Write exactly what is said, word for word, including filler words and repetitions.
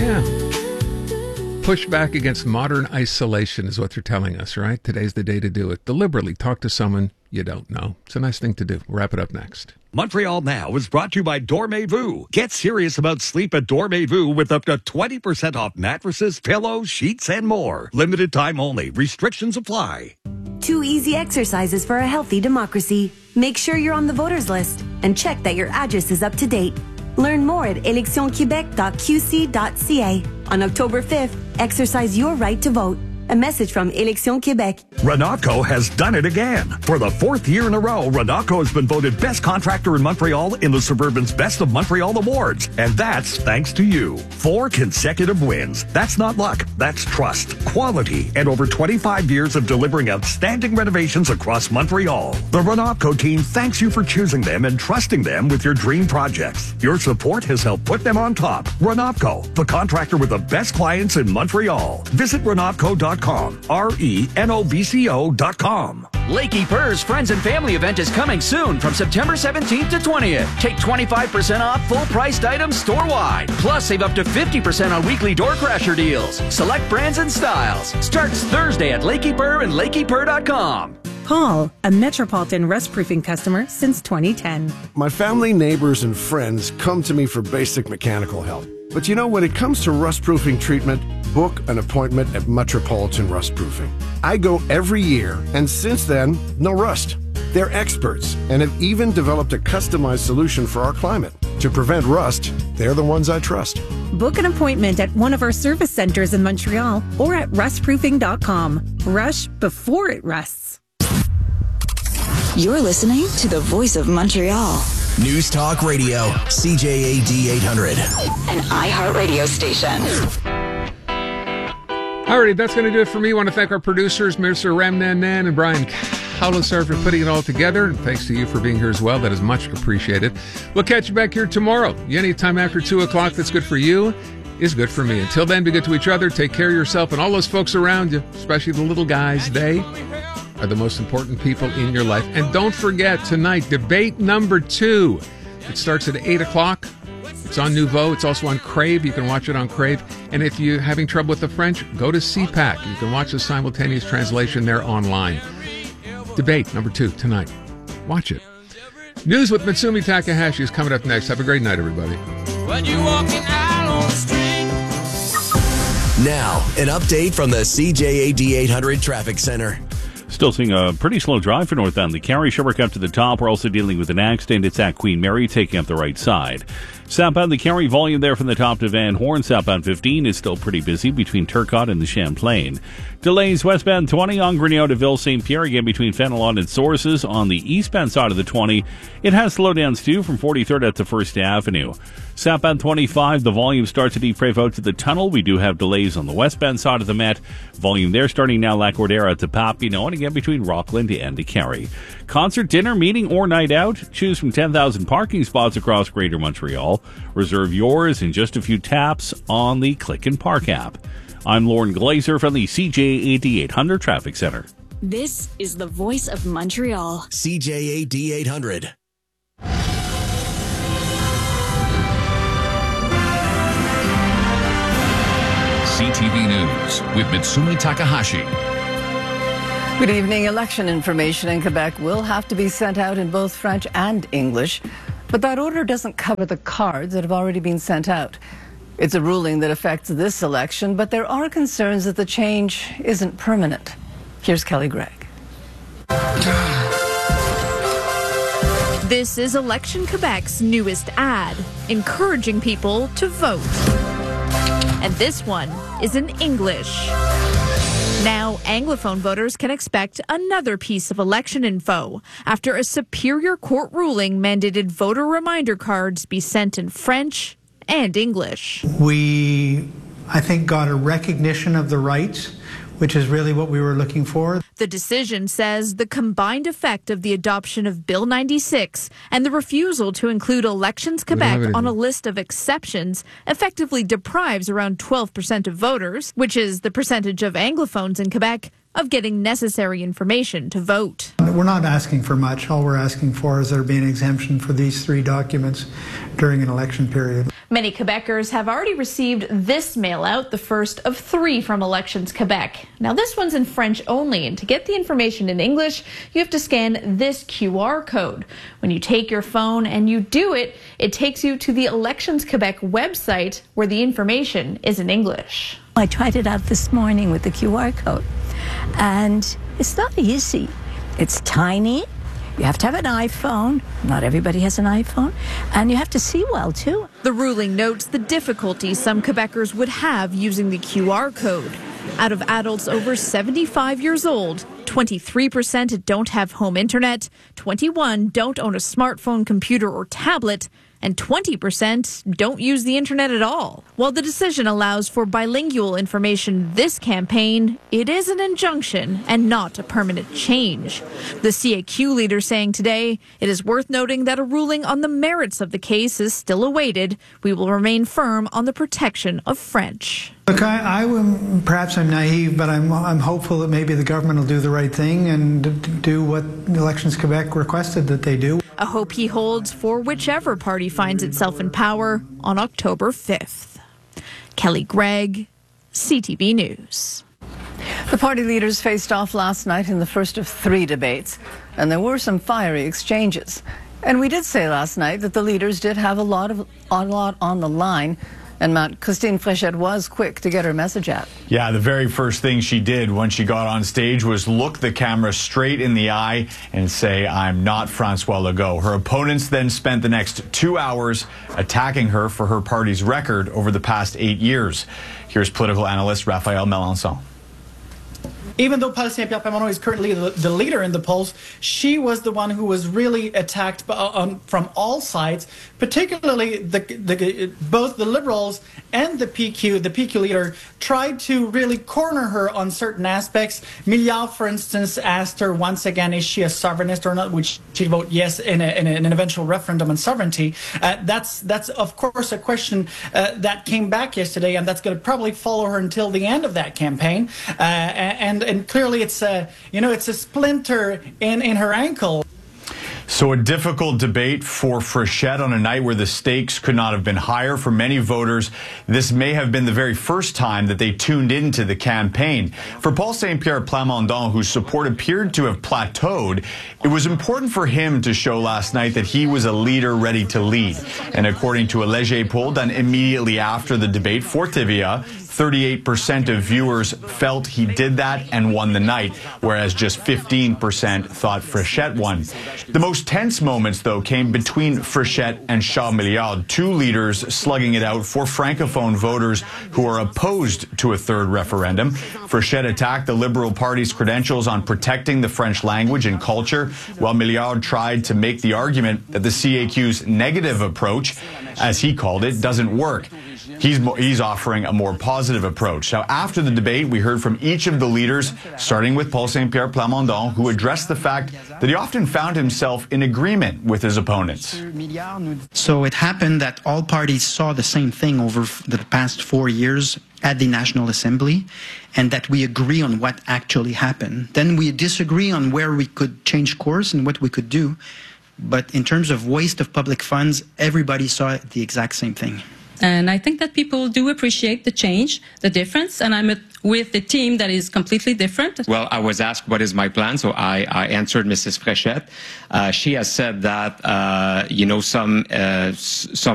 Yeah. Push back against modern isolation is what they're telling us, right? Today's the day to do it. Deliberately talk to someone you don't know. It's a nice thing to do. We'll wrap it up next. Montreal Now is brought to you by Dormez-vous. Get serious about sleep at Dormez-vous with up to twenty percent off mattresses, pillows, sheets, and more. Limited time only. Restrictions apply. Two easy exercises for a healthy democracy. Make sure you're on the voters list and check that your address is up to date. Learn more at elections quebec dot q c dot c a. On October fifth, exercise your right to vote. A message from Élections Québec. Renatco has done it again. For the fourth year in a row, Renatco has been voted best contractor in Montreal in the Suburban's Best of Montreal Awards. And that's thanks to you. Four consecutive wins. That's not luck. That's trust, quality, and over twenty-five years of delivering outstanding renovations across Montreal. The Renatco team thanks you for choosing them and trusting them with your dream projects. Your support has helped put them on top. Renatco, the contractor with the best clients in Montreal. Visit renatco dot com. R E N O V C O dot com. Lakey Purr's Friends and Family event is coming soon from September seventeenth to twentieth. Take twenty-five percent off full-priced items store-wide. Plus, save up to fifty percent on weekly door crasher deals. Select brands and styles. Starts Thursday at Lakey Purr and lakey purr dot com. Paul, a Metropolitan rust-proofing customer since twenty ten. My family, neighbors, and friends come to me for basic mechanical help. But you know, when it comes to rust-proofing treatment, book an appointment at Metropolitan Rust-Proofing. I go every year, and since then, no rust. They're experts and have even developed a customized solution for our climate. To prevent rust, they're the ones I trust. Book an appointment at one of our service centers in Montreal or at rust proofing dot com. Rush before it rusts. You're listening to the Voice of Montreal. News Talk Radio, C J A D eight hundred. An iHeartRadio station. Alrighty, that's going to do it for me. I want to thank our producers, Mister Ramnanan and Brian Howlisar, for putting it all together. And thanks to you for being here as well. That is much appreciated. We'll catch you back here tomorrow. Anytime after two o'clock that's good for you is good for me. Until then, be good to each other. Take care of yourself and all those folks around you, especially the little guys. They are the most important people in your life. And don't forget, tonight, debate number two. It starts at eight o'clock. It's on Nouveau. It's also on Crave. You can watch it on Crave. And if you're having trouble with the French, go to C PAC. You can watch the simultaneous translation there online. Debate number two tonight. Watch it. News with Mitsumi Takahashi is coming up next. Have a great night, everybody. Now, an update from the C J A D eight hundred Traffic Center. Still seeing a pretty slow drive for northbound. The Carrie Sherbrooke up to the top. We're also dealing with an accident. It's at Queen Mary, taking up the right side. Southbound the Carrie, volume there from the top to Van Horn. Southbound fifteen is still pretty busy between Turcotte and the Champlain. Delays westbound twenty on Grignard to Ville Saint Pierre, again between Fenelon and Sources. On the eastbound side of the twenty, it has slowdowns too from forty-third up to First Avenue. Southbound twenty-five, the volume starts at Yves-Prévost to the tunnel. We do have delays on the westbound side of the Met. Volume there starting now Lacordaire to Papineau, and again between Rockland and Carrie. Concert, dinner, meeting, or night out. Choose from ten thousand parking spots across Greater Montreal. Reserve yours in just a few taps on the Click and Park app. I'm Lauren Glazer from the C J A D eight hundred Traffic Center. This is the Voice of Montreal. C J A D eight hundred. C T V News with Mitsumi Takahashi. Good evening. Election information in Quebec will have to be sent out in both French and English, but that order doesn't cover the cards that have already been sent out. It's a ruling that affects this election, but there are concerns that the change isn't permanent. Here's Kelly Gregg. This is Election Quebec's newest ad, encouraging people to vote. And this one is in English. Now, Anglophone voters can expect another piece of election info after a Superior Court ruling mandated voter reminder cards be sent in French and English. We, I think, got a recognition of the rights, which is really what we were looking for. The decision says the combined effect of the adoption of Bill ninety-six and the refusal to include Elections Quebec on a list of exceptions effectively deprives around twelve percent of voters, which is the percentage of Anglophones in Quebec, of getting necessary information to vote. We're not asking for much. All we're asking for is there be an exemption for these three documents during an election period. Many Quebecers have already received this mail out, the first of three from Elections Quebec. Now this one's in French only, and to get the information in English, you have to scan this Q R code. When you take your phone and you do it, it takes you to the Elections Quebec website where the information is in English. I tried it out this morning with the Q R code, and it's not easy. It's tiny. You have to have an iPhone. Not everybody has an iPhone. And you have to see well, too. The ruling notes the difficulty some Quebecers would have using the Q R code. Out of adults over seventy-five years old, twenty-three percent don't have home internet, twenty-one don't own a smartphone, computer, or tablet, and twenty percent don't use the internet at all. While the decision allows for bilingual information this campaign, it is an injunction and not a permanent change. The C A Q leader saying today, it is worth noting that a ruling on the merits of the case is still awaited. We will remain firm on the protection of French. Look, I, I perhaps I'm naive, but I'm, I'm hopeful that maybe the government will do the right thing and do what Elections Quebec requested that they do. A hope he holds for whichever party finds itself in power on October fifth. Kelly Gregg, C T V News. The party leaders faced off last night in the first of three debates, and there were some fiery exchanges. And we did say last night that the leaders did have a lot of a lot on the line. And Matt, Christine Fréchette was quick to get her message out. Yeah, the very first thing she did when she got on stage was look the camera straight in the eye and say, "I'm not François Legault." Her opponents then spent the next two hours attacking her for her party's record over the past eight years. Here's political analyst Raphaël Melançon. Even though Paul Saint-Pierre Plamondon is currently the, the leader in the polls, she was the one who was really attacked um, from all sides, particularly the, the, both the Liberals and the P Q. The P Q leader tried to really corner her on certain aspects. Milliard, for instance, asked her once again, is she a sovereignist or not? Which she'd vote yes in, a, in, a, in an eventual referendum on sovereignty. Uh, that's, that's, of course, a question uh, that came back yesterday, and that's going to probably follow her until the end of that campaign. Uh, and And clearly, it's a you know it's a splinter in in her ankle. So a difficult debate for Fréchette on a night where the stakes could not have been higher for many voters. This may have been the very first time that they tuned into the campaign. For Paul Saint-Pierre Plamondon, whose support appeared to have plateaued, it was important for him to show last night that he was a leader ready to lead. And according to a Léger poll done immediately after the debate for T V A, thirty-eight percent of viewers felt he did that and won the night, whereas just fifteen percent thought Fréchette won. The most tense moments, though, came between Fréchette and Charles Milliard, two leaders slugging it out for Francophone voters who are opposed to a third referendum. Fréchette attacked the Liberal Party's credentials on protecting the French language and culture, while Milliard tried to make the argument that the C A Q's negative approach, as he called it, doesn't work. He's, he's offering a more positive approach. Now, after the debate, we heard from each of the leaders, starting with Paul Saint-Pierre Plamondon, who addressed the fact that he often found himself in agreement with his opponents. So it happened that all parties saw the same thing over the past four years at the National Assembly, and that we agree on what actually happened. Then we disagree on where we could change course and what we could do. But in terms of waste of public funds, everybody saw the exact same thing. And I think that people do appreciate the change, the difference, and I'm with a team that is completely different. Well, I was asked what is my plan, so I, I answered Missus Fréchette. Uh, she has said that, uh, you know, some, uh, some